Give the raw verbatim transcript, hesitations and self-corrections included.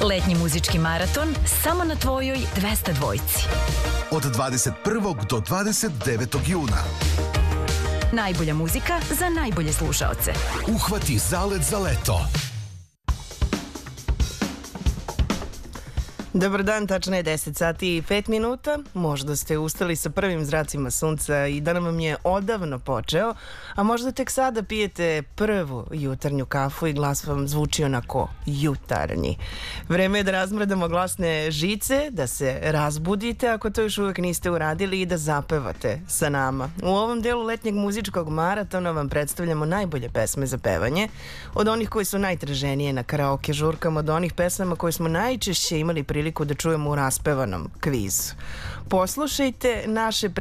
Letnji muzički maraton samo na tvojoj dvesta dvojci. Od dvadeset prvog do dvadeset devetog juna. Najbolja muzika za najbolje slušaoce. Uhvati zalet za leto. Dobar dan, tačno je deset sati i pet minuta. Možda ste ustali sa prvim zracima sunca i dan vam je odavno počeo, a možda tek sada pijete prvu jutarnju kafu i glas vam zvuči onako jutarnji. Vreme je da razmrdamo glasne žice, da se razbudite ako to još uvek niste uradili i da zapevate sa nama. U ovom delu letnjeg muzičkog maratona vam predstavljamo najbolje pesme za pevanje, od onih koji su najtraženije na karaoke žurkama, od onih pesama koje smo najčešće imali priliku da čujemo u raspevanom kvizu. Poslušajte naše